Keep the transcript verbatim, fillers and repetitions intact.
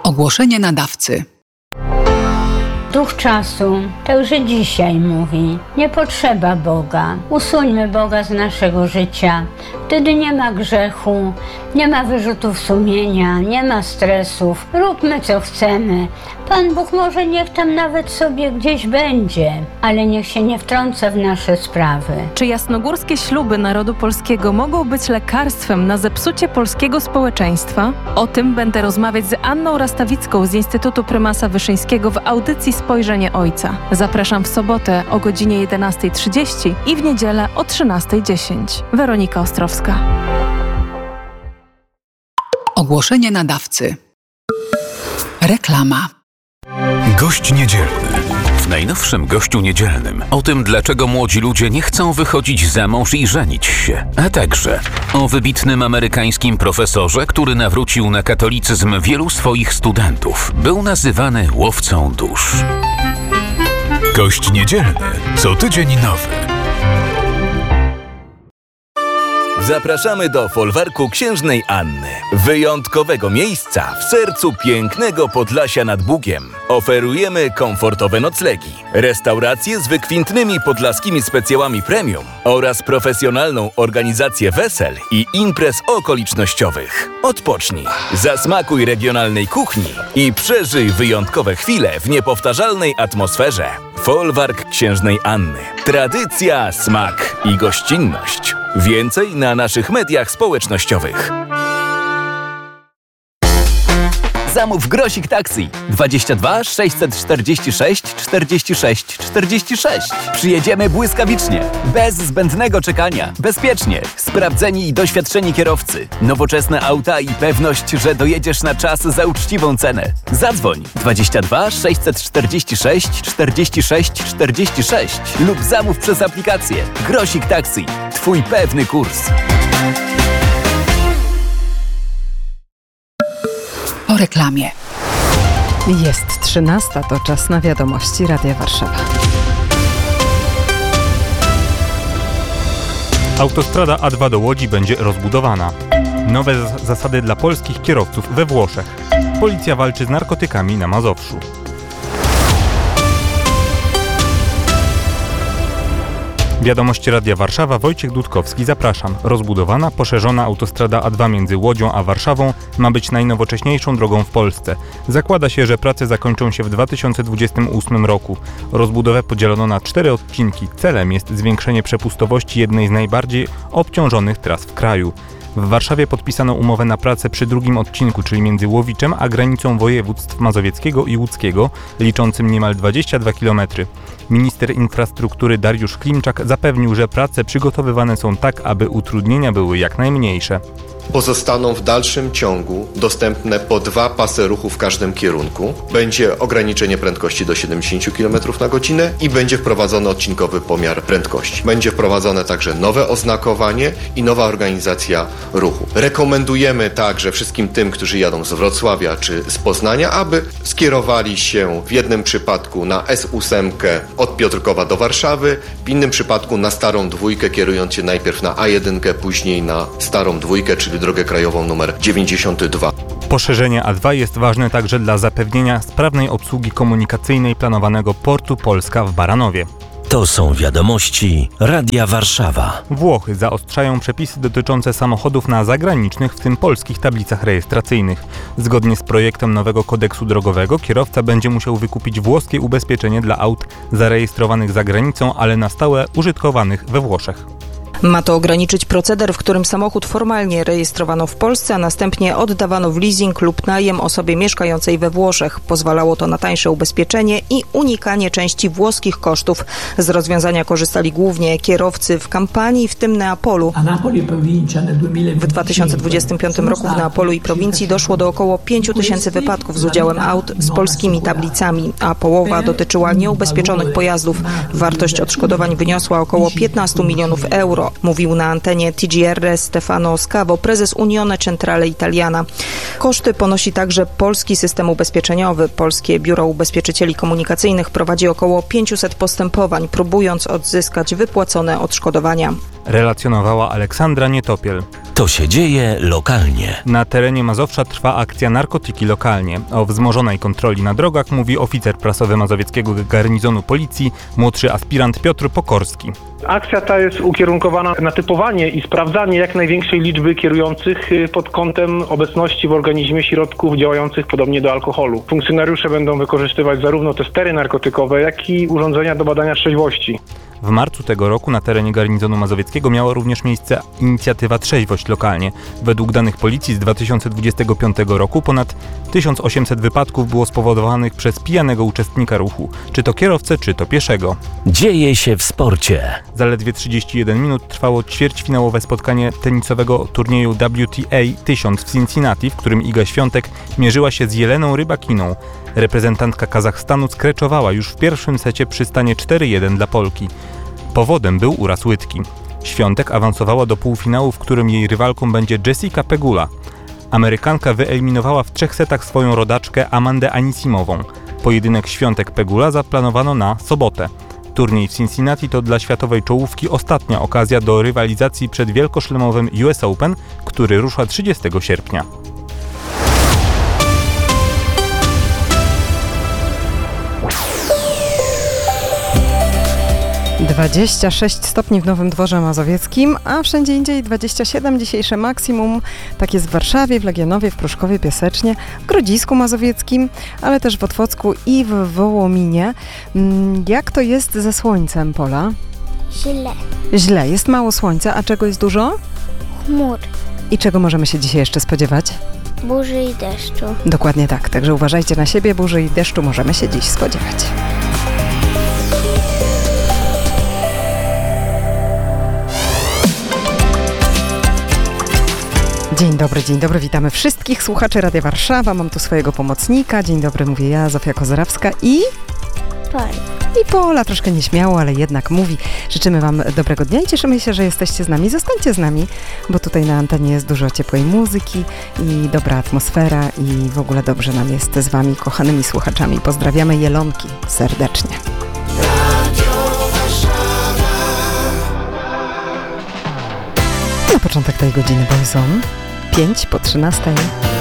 Ogłoszenie nadawcy. Duch czasu także dzisiaj mówi: nie potrzeba Boga. Usuńmy Boga z naszego życia. Wtedy nie ma grzechu, nie ma wyrzutów sumienia, nie ma stresów. Róbmy co chcemy. Pan Bóg może niech tam nawet sobie gdzieś będzie, ale niech się nie wtrąca w nasze sprawy. Czy jasnogórskie śluby narodu polskiego mogą być lekarstwem na zepsucie polskiego społeczeństwa? O tym będę rozmawiać z Anną Rastawicką z Instytutu Prymasa Wyszyńskiego w audycji Spojrzenie Ojca. Zapraszam w sobotę o godzinie jedenasta trzydzieści i w niedzielę o trzynasta dziesięć. Weronika Ostrowska. Ogłoszenie nadawcy. Reklama. Gość niedzielny. W najnowszym Gościu Niedzielnym o tym, dlaczego młodzi ludzie nie chcą wychodzić za mąż i żenić się, a także o wybitnym amerykańskim profesorze, który nawrócił na katolicyzm wielu swoich studentów. Był nazywany łowcą dusz. Gość Niedzielny. Co tydzień nowy. Zapraszamy do folwarku Księżnej Anny, wyjątkowego miejsca w sercu pięknego Podlasia nad Bugiem. Oferujemy komfortowe noclegi, restauracje z wykwintnymi podlaskimi specjałami premium oraz profesjonalną organizację wesel i imprez okolicznościowych. Odpocznij, zasmakuj regionalnej kuchni i przeżyj wyjątkowe chwile w niepowtarzalnej atmosferze. Folwark Księżnej Anny. Tradycja, smak i gościnność. Więcej na naszych mediach społecznościowych. Zamów Grosik Taxi dwadzieścia dwa sześćset czterdzieści sześć czterdzieści sześć czterdzieści sześć. Przyjedziemy błyskawicznie, bez zbędnego czekania, bezpiecznie, sprawdzeni i doświadczeni kierowcy, nowoczesne auta i pewność, że dojedziesz na czas za uczciwą cenę. Zadzwoń dwadzieścia dwa sześćset czterdzieści sześć czterdzieści sześć czterdzieści sześć lub zamów przez aplikację. Grosik Taxi. Twój pewny kurs. Po reklamie. Jest trzynasta, to czas na wiadomości Radia Warszawa. Autostrada A dwa do Łodzi będzie rozbudowana. Nowe z- zasady dla polskich kierowców we Włoszech. Policja walczy z narkotykami na Mazowszu. Wiadomości Radia Warszawa, Wojciech Dudkowski, zapraszam. Rozbudowana, poszerzona autostrada A dwa między Łodzią a Warszawą ma być najnowocześniejszą drogą w Polsce. Zakłada się, że prace zakończą się w dwa tysiące dwudziestym ósmym roku. Rozbudowę podzielono na cztery odcinki. Celem jest zwiększenie przepustowości jednej z najbardziej obciążonych tras w kraju. W Warszawie podpisano umowę na pracę przy drugim odcinku, czyli między Łowiczem a granicą województw mazowieckiego i łódzkiego, liczącym niemal dwadzieścia dwa kilometry. Minister infrastruktury Dariusz Klimczak zapewnił, że prace przygotowywane są tak, aby utrudnienia były jak najmniejsze. Pozostaną w dalszym ciągu dostępne po dwa pasy ruchu w każdym kierunku. Będzie ograniczenie prędkości do siedemdziesiąt kilometrów na godzinę i będzie wprowadzony odcinkowy pomiar prędkości. Będzie wprowadzone także nowe oznakowanie i nowa organizacja ruchu. Rekomendujemy także wszystkim tym, którzy jadą z Wrocławia czy z Poznania, aby skierowali się w jednym przypadku na S osiem od Piotrkowa do Warszawy, w innym przypadku na Starą Dwójkę, kierując się najpierw na A jeden, później na Starą Dwójkę, czyli drogę krajową numer dziewięćdziesiąt dwa. Poszerzenie A dwa jest ważne także dla zapewnienia sprawnej obsługi komunikacyjnej planowanego portu Polska w Baranowie. To są wiadomości Radia Warszawa. Włochy zaostrzają przepisy dotyczące samochodów na zagranicznych, w tym polskich tablicach rejestracyjnych. Zgodnie z projektem nowego kodeksu drogowego kierowca będzie musiał wykupić włoskie ubezpieczenie dla aut zarejestrowanych za granicą, ale na stałe użytkowanych we Włoszech. Ma to ograniczyć proceder, w którym samochód formalnie rejestrowano w Polsce, a następnie oddawano w leasing lub najem osobie mieszkającej we Włoszech. Pozwalało to na tańsze ubezpieczenie i unikanie części włoskich kosztów. Z rozwiązania korzystali głównie kierowcy w Kampanii, w tym Neapolu. W dwa tysiące dwudziestym piątym roku w Neapolu i prowincji doszło do około pięć tysięcy wypadków z udziałem aut z polskimi tablicami, a połowa dotyczyła nieubezpieczonych pojazdów. Wartość odszkodowań wyniosła około piętnaście milionów euro. Mówił na antenie T G R Stefano Scavo, prezes Unione Centrale Italiana. Koszty ponosi także polski system ubezpieczeniowy. Polskie Biuro Ubezpieczycieli Komunikacyjnych prowadzi około pięćset postępowań, próbując odzyskać wypłacone odszkodowania. relacjonowała Aleksandra Nietopiel. To się dzieje lokalnie. Na terenie Mazowsza trwa akcja Narkotyki lokalnie. O wzmożonej kontroli na drogach mówi oficer prasowy mazowieckiego garnizonu policji, młodszy aspirant Piotr Pokorski. Akcja ta jest ukierunkowana na typowanie i sprawdzanie jak największej liczby kierujących pod kątem obecności w organizmie środków działających podobnie do alkoholu. Funkcjonariusze będą wykorzystywać zarówno testery narkotykowe, jak i urządzenia do badania trzeźwości. W marcu tego roku na terenie garnizonu mazowieckiego miała również miejsce inicjatywa Trzeźwość lokalnie. Według danych policji z dwa tysiące dwudziestego piątego roku ponad tysiąc osiemset wypadków było spowodowanych przez pijanego uczestnika ruchu, czy to kierowcę, czy to pieszego. Dzieje się w sporcie. Zaledwie trzydzieści jeden minut trwało ćwierćfinałowe spotkanie tenisowego turnieju W T A tysiąc w Cincinnati, w którym Iga Świątek mierzyła się z Jeleną Rybakiną. Reprezentantka Kazachstanu skreczowała już w pierwszym secie przy stanie cztery jeden dla Polki. Powodem był uraz łydki. Świątek awansowała do półfinału, w którym jej rywalką będzie Jessica Pegula. Amerykanka wyeliminowała w trzech setach swoją rodaczkę Amandę Anisimową. Pojedynek Świątek-Pegula zaplanowano na sobotę. Turniej w Cincinnati to dla światowej czołówki ostatnia okazja do rywalizacji przed wielkoszlemowym U S Open, który rusza trzydziestego sierpnia. dwadzieścia sześć stopni w Nowym Dworze Mazowieckim, a wszędzie indziej dwadzieścia siedem, dzisiejsze maksimum. Tak jest w Warszawie, w Legionowie, w Pruszkowie, Piasecznie, w Grodzisku Mazowieckim, ale też w Otwocku i w Wołominie. Jak to jest ze słońcem, Pola? Źle. Źle, jest mało słońca, a czego jest dużo? Chmur. I czego możemy się dzisiaj jeszcze spodziewać? Burzy i deszczu. Dokładnie tak, także uważajcie na siebie, burzy i deszczu możemy się dziś spodziewać. Dzień dobry, dzień dobry, witamy wszystkich słuchaczy Radia Warszawa. Mam tu swojego pomocnika. Dzień dobry, mówię ja, Zofia Kozrawska i... Pola. I Pola, troszkę nieśmiało, ale jednak mówi. Życzymy Wam dobrego dnia i cieszymy się, że jesteście z nami. Zostańcie z nami, bo tutaj na antenie jest dużo ciepłej muzyki i dobra atmosfera i w ogóle dobrze nam jest z Wami, kochanymi słuchaczami. Pozdrawiamy Jelonki serdecznie. Na początek tej godziny Boyzone, pięć po trzynastej.